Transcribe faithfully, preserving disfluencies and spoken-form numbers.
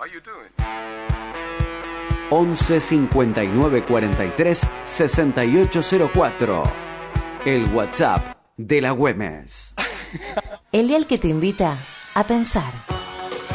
once cincuenta y nueve cuarenta y tres sesenta y ocho cero cuatro. El WhatsApp de la Güemes. El dial que te invita a pensar.